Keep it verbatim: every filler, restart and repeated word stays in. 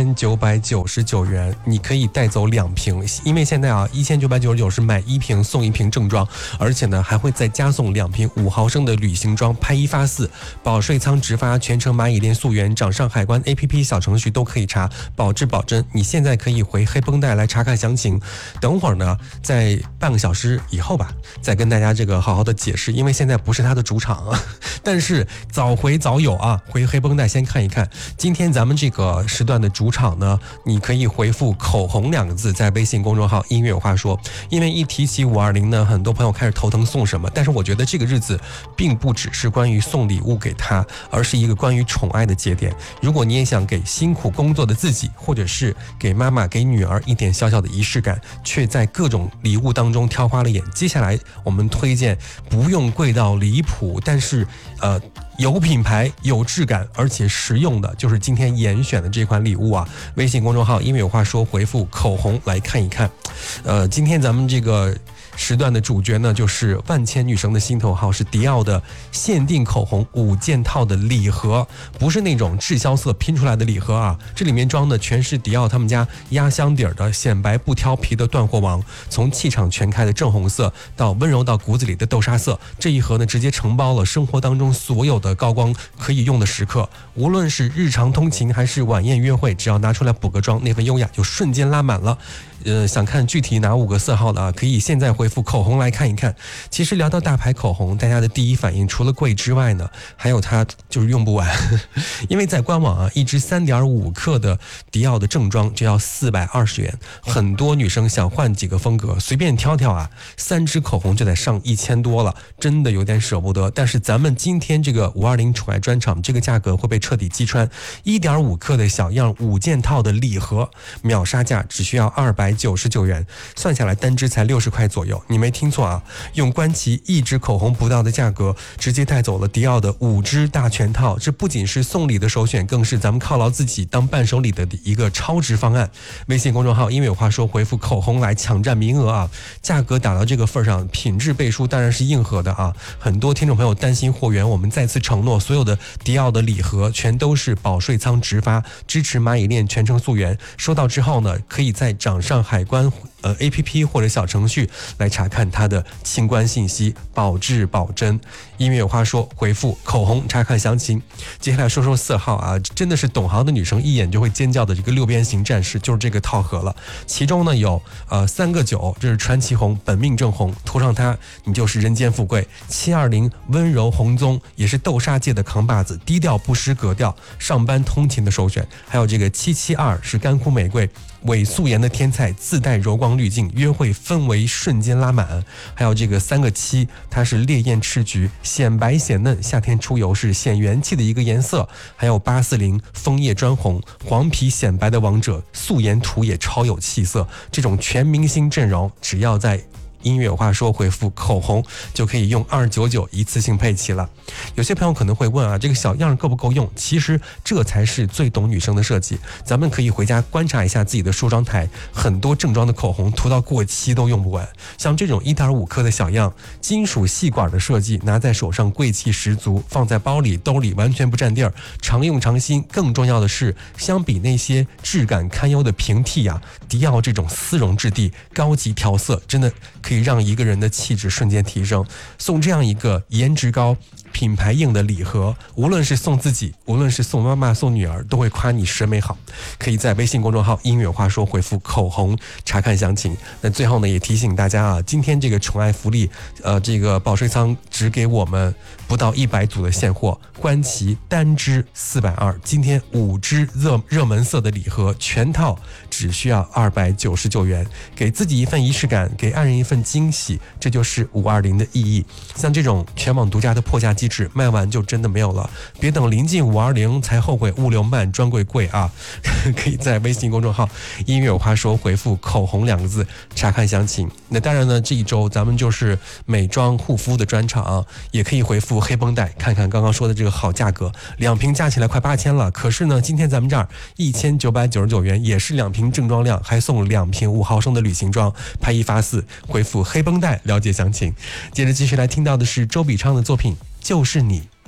千九百九十九元，你可以带走两瓶，因为现在啊，一千九百九十九是买一瓶送一瓶正装，而且呢还会再加送两瓶五毫升的旅行装，拍一发四，保税仓直发，全程蚂蚁链溯源，掌上海关 A P P 小程序都可以查，保质保真。你现在可以回黑绷带来查看详情，等会儿呢，在半个小时以后吧，再跟大家这个好好的解释，因为现在不是他的主场，但是早回早有啊，回黑绷带先看一看。今天咱们这个时段的主场呢，你可以回复口红两个字，在微信公众号音乐有话说。因为一提起五二零呢，很多朋友开始头疼送什么，但是我觉得这个日子并不只是关于送礼物给他，而是一个关于宠爱的节点。如果你也想给辛苦工作的自己，或者是给妈妈给女儿一点小小的仪式感，却在各种礼物当中挑花了眼，接下来我们推荐不用贵到离谱，但是呃有品牌有质感而且实用的，就是今天严选的这款礼物啊。微信公众号音乐有话说，回复口红来看一看。呃今天咱们这个时段的主角呢，就是万千女生的心头好，是迪奥的限定口红五件套的礼盒，不是那种滞销色拼出来的礼盒啊，这里面装的全是迪奥他们家压箱底儿的显白不挑皮的断货王，从气场全开的正红色到温柔到骨子里的豆沙色，这一盒呢直接承包了生活当中所有的高光可以用的时刻，无论是日常通勤还是晚宴约会，只要拿出来补个妆，那份优雅就瞬间拉满了。呃，想看具体哪五个色号的啊，可以现在回复口红来看一看。其实聊到大牌口红，大家的第一反应除了贵之外呢，还有它就是用不完，因为在官网啊，一支 三点五 克的迪奥的正装就要四百二十元，很多女生想换几个风格，随便挑挑啊，三支口红就得上一千多了，真的有点舍不得。但是咱们今天这个五二零宠爱专场，这个价格会被彻底击穿， 一点五 克的小样五件套的礼盒，秒杀价只需要二百九十九元，算下来单支才六十块左右，你没听错啊，用关琦一支口红不到的价格，直接带走了迪奥的五支大全套，这不仅是送礼的首选，更是咱们犒劳自己当伴手礼的一个超值方案。微信公众号音乐有话说，回复口红来抢占名额啊，价格打到这个份上，品质背书当然是硬核的啊。很多听众朋友担心货源，我们再次承诺，所有的迪奥的礼盒全都是保税仓直发，支持蚂蚁链全程溯源，收到之后呢，可以在掌上海关呃 A P P 或者小程序来查看它的清关信息，保质保真。音乐有话说，回复口红查看详情。接下来说说色号啊，真的是懂行的女生一眼就会尖叫的这个六边形战士，就是这个套盒了。其中呢有呃三个九，这是传奇红，本命正红，涂上它你就是人间富贵。七二零温柔红棕，也是豆沙界的扛把子，低调不失格调，上班通勤的首选。还有这个七七二是干枯玫瑰，伪素颜的天菜，自带柔光滤镜，约会氛围瞬间拉满。还有这个三个七，它是烈焰赤橘，显白显嫩，夏天出游是显元气的一个颜色。还有八四零枫叶砖红，黄皮显白的王者，素颜涂也超有气色。这种全明星阵容，只要在音乐有话说回复口红就可以用二九九一次性配齐了。有些朋友可能会问啊，这个小样够不够用？其实这才是最懂女生的设计。咱们可以回家观察一下自己的梳妆台，很多正装的口红涂到过期都用不完。像这种 一点五 克的小样，金属细管的设计，拿在手上贵气十足，放在包里兜里完全不占地儿，常用常新。更重要的是，相比那些质感堪忧的平替呀、啊，迪奥这种丝绒质地高级调色，真的可以让一个人的气质瞬间提升。送这样一个颜值高品牌硬的礼盒，无论是送自己，无论是送妈妈送女儿，都会夸你审美好。可以在微信公众号音乐有话说回复口红查看详情。那最后呢，也提醒大家啊，今天这个宠爱福利呃，这个保税仓只给我们不到一百组的现货，关琦单支四百二十，今天五支热热门色的礼盒全套只需要二百九十九元，给自己一份仪式感，给爱人一份惊喜，这就是五二零的意义。像这种全网独家的破价机制，卖完就真的没有了，别等临近五二零才后悔物流慢专柜贵啊。可以在微信公众号音乐有话说回复口红两个字查看详情。那当然呢，这一周咱们就是美妆护肤的专场、啊、也可以回复黑绷带看看刚刚说的这个好价格，两瓶加起来快八千了。可是呢，今天咱们这儿一千九百九十九元也是两瓶正装量，还送两瓶五毫升的旅行装，拍一发四，回复黑绷带了解详情。接着继续来听到的是周笔畅的作品就是你。